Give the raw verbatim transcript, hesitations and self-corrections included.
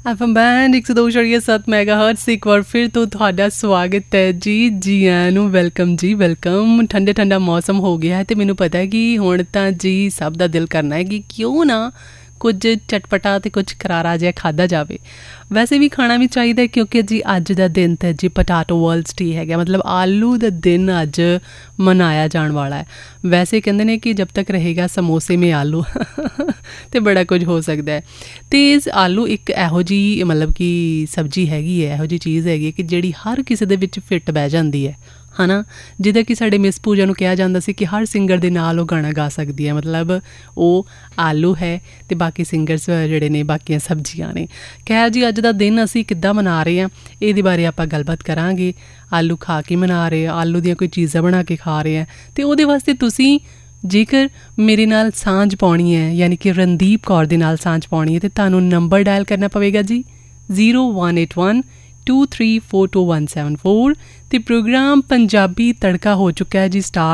F M band ਇੱਕ ਸੌ ਦੋ ਪੁਆਇੰਟ ਸੱਤ ਮੈਗਾਹਰਟਜ਼ ਇੱਕ ਵਾਰ ਫਿਰ ਤੋਂ ਤੁਹਾਡਾ ਸਵਾਗਤ ਹੈ ਜੀ ਜੀ ਆਇਆਂ ਨੂੰ ਵੈਲਕਮ ਜੀ ਵੈਲਕਮ। ਠੰਡੇ ਠੰਡਾ ਮੌਸਮ ਹੋ ਗਿਆ ਹੈ ਅਤੇ ਮੈਨੂੰ ਪਤਾ ਹੈ ਕਿ ਹੁਣ ਤਾਂ ਜੀ ਸਭ ਦਾ ਦਿਲ ਕਰਨਾ ਹੈ ਕਿ ਕਿਉਂ ਨਾ ਕੁਝ ਚਟਪਟਾ ਅਤੇ ਕੁਝ ਕਰਾਰਾ ਜਿਹਾ ਖਾਧਾ ਜਾਵੇ। ਵੈਸੇ ਵੀ ਖਾਣਾ ਵੀ ਚਾਹੀਦਾ ਕਿਉਂਕਿ ਜੀ ਅੱਜ ਦਾ ਦਿਨ ਤਾਂ ਜੀ ਪਟਾਟੋ ਵਰਲਡਸ ਡੇ ਹੈਗਾ, ਮਤਲਬ ਆਲੂ ਦਾ ਦਿਨ ਅੱਜ ਮਨਾਇਆ ਜਾਣ ਵਾਲਾ ਹੈ। ਵੈਸੇ ਕਹਿੰਦੇ ਨੇ ਕਿ ਜਬ ਤੱਕ ਰਹੇਗਾ ਸਮੋਸੇ ਮੇਂ ਆਲੂ ਅਤੇ ਬੜਾ ਕੁਝ ਹੋ ਸਕਦਾ ਹੈ। ਅਤੇ ਆਲੂ ਇੱਕ ਇਹੋ ਜਿਹੀ ਮਤਲਬ ਕਿ ਸਬਜ਼ੀ ਹੈਗੀ ਹੈ, ਇਹੋ ਜਿਹੀ ਚੀਜ਼ ਹੈਗੀ ਹੈ ਕਿ ਜਿਹੜੀ ਹਰ ਕਿਸੇ ਦੇ ਵਿੱਚ ਫਿੱਟ ਬਹਿ ਜਾਂਦੀ ਹੈ ਹੈ ਨਾ। ਜਿੱਦਾਂ ਕਿ ਸਾਡੇ ਮਿਸ ਪੂਜਾ ਨੂੰ ਕਿਹਾ ਜਾਂਦਾ ਸੀ ਕਿ ਹਰ ਸਿੰਗਰ ਦੇ ਨਾਲ ਉਹ ਗਾਣਾ ਗਾ ਸਕਦੀ ਹੈ, ਮਤਲਬ ਉਹ ਆਲੂ ਹੈ ਅਤੇ ਬਾਕੀ ਸਿੰਗਰਸ ਜਿਹੜੇ ਨੇ ਬਾਕੀਆਂ ਸਬਜ਼ੀਆਂ ਨੇ। ਖੈਰ ਜੀ ਅੱਜ ਦਾ ਦਿਨ ਅਸੀਂ ਕਿੱਦਾਂ ਮਨਾ ਰਹੇ ਹਾਂ ਇਹਦੇ ਬਾਰੇ ਆਪਾਂ ਗੱਲਬਾਤ ਕਰਾਂਗੇ। ਆਲੂ ਖਾ ਕੇ ਮਨਾ ਰਹੇ ਹਾਂ, ਆਲੂ ਦੀਆਂ ਕੋਈ ਚੀਜ਼ਾਂ ਬਣਾ ਕੇ ਖਾ ਰਹੇ ਹਾਂ, ਅਤੇ ਉਹਦੇ ਵਾਸਤੇ ਤੁਸੀਂ ਜੇਕਰ ਮੇਰੇ ਨਾਲ ਸਾਂਝ ਪਾਉਣੀ ਹੈ ਯਾਨੀ ਕਿ ਰਣਦੀਪ ਕੌਰ ਦੇ ਨਾਲ ਸਾਂਝ ਪਾਉਣੀ ਹੈ ਅਤੇ ਤੁਹਾਨੂੰ ਨੰਬਰ ਡਾਇਲ ਕਰਨਾ ਪਵੇਗਾ ਜੀ zero one eight one two three four two one seven four. ਅਤੇ ਪ੍ਰੋਗਰਾਮ ਪੰਜਾਬੀ ਤੜਕਾ ਹੋ ਚੁੱਕਾ ਹੈ ਜੀ ਸਟਾਰਟ।